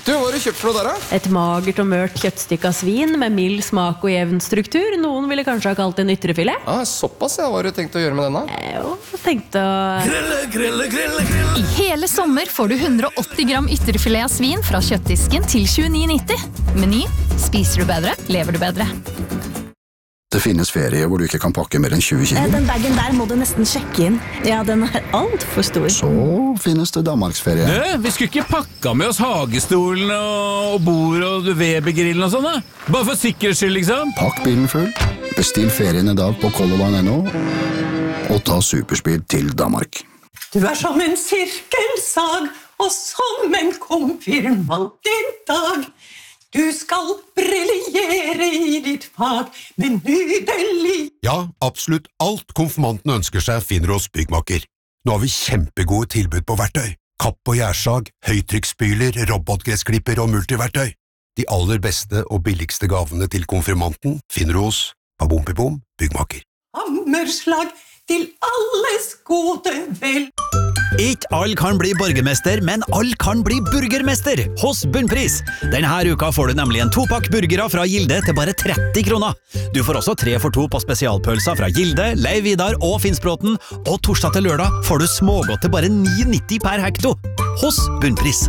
Du, hva har du kjøpt for noe der, da? Et magert og mørt kjøttstykke av svin med mild smak og jevn struktur. Noen ville kanskje ha kalt det en ytrefilet. Såpass, ja. Hva har du tenkt å gjøre med denne? Tenkte å... Grille. I hele sommer får du 180 gram ytrefilet av svin fra kjøttdisken til 29,90. Meny. Spiser du bedre, lever du bedre. Det finnes ferie hvor du ikke kan pakke mer enn 20 kilo. Den bagen der må du nesten sjekke inn. Ja, den alt for stor. Så finnes det Danmarksferie. Vi skulle ikke pakka med oss hagestolen og bord og Weber-grillen og sånn da? Bare for sikkerhets skyld, liksom. Pakk bilen full, bestill ferien i dag på Colorline.no og ta superspeed til Danmark. Du som en sirkelsag og som en konfirmant i dag. Du skal briljere i ditt fag med nydelig... Ja, absolutt alt konfirmanten ønsker seg finner hos Byggmaker. Nå har vi kjempegode tilbud på verktøy. Kapp og gjærsag, høytrykksspyler, robotgressklipper og multiverktøy. De aller beste og billigste gavene til konfirmanten finner du hos Babompibom Byggmaker. Hammerslag til alles gode vel. Ikke alle kan bli borgermester, men alle kan bli burgermester hos Bunnpris. Denne uka får du nemlig en 2-pakk burgere fra Gilde til bare 30 kroner. Du får også 3 for 2 på spesialpølser fra Gilde, Leiv Vidar og Finnsbråten, og torsdag til lørdag får du smågodt til bare 9,90 per hekto hos Bunnpris.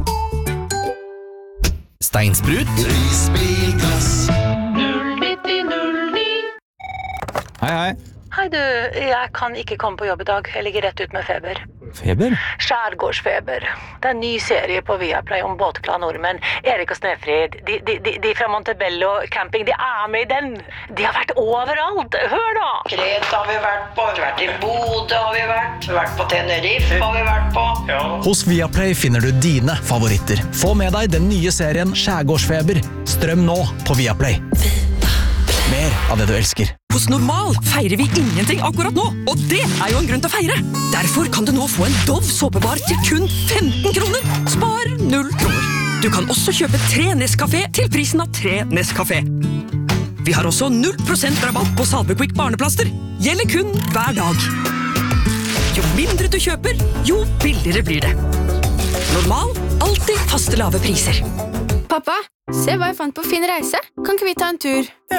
Steinsprut. Risbilglass. 09009. Hei. Hei du, jeg kan ikke komme på jobb i dag. Jeg ligger rett ut med feber. Feber? Skjærgårdsfeber. Det er en ny serie på Viaplay om båtglade nordmenn. Erik og Snefrid, de fra Montebello camping, de er med i den. De har vært overalt. Hør da! Kreta har vi vært på, vi har vært i Bodø har vi vært på Tenerife har vi vært på. Ja. Hos Viaplay finner du dine favoritter. Få med deg den nye serien Skjærgårdsfeber. Strøm nå på Viaplay. Mer av det du elsker. Hos Normal feirer vi ingenting akkurat nå, og det er jo en grunn til å feire. Derfor kan du nå få en Dove såpebar til kun 15 kroner. Spar 0 kroner. Du kan også kjøpe 3 Nescafé til prisen av 3 Nescafé. Vi har også 0% rabatt på Salvequick barneplaster. Gjelder kun hver dag. Jo mindre du kjøper, jo billigere blir det. Normal, alltid faste lave priser. Pappa, se hva jeg fant på Fin Reise. Kan ikke vi ta en tur?